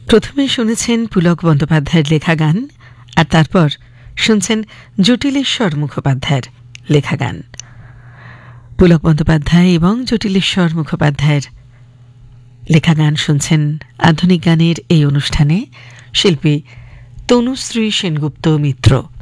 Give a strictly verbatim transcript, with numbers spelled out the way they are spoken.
প্রথমে শুনেছেন পুলক বন্দ্যোপাধ্যায়ের লেখা গান, আর তারপর শুনছেন জটিলেশ্বর মুখোপাধ্যায়ের লেখা গান। পুলক বন্দ্যোপাধ্যায় এবং জটিলেশ্বর মুখোপাধ্যায়ের লেখা গান শুনছেন আধুনিক গানের এই অনুষ্ঠানে। শিল্পী তনুশ্রী সেনগুপ্ত মিত্র।